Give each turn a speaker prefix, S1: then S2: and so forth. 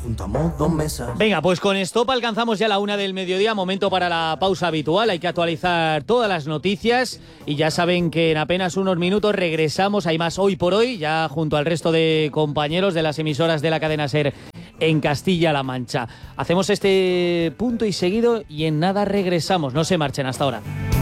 S1: junto a Modo Mesa.
S2: Venga, pues con Stop alcanzamos ya la 1 del mediodía, momento para la pausa habitual, hay que actualizar todas las noticias y ya saben que en apenas unos minutos regresamos, hay más Hoy por Hoy, ya junto al resto de compañeros de las emisoras de la cadena SER en Castilla-La Mancha. Hacemos este punto y seguido y en nada regresamos, no se marchen hasta ahora.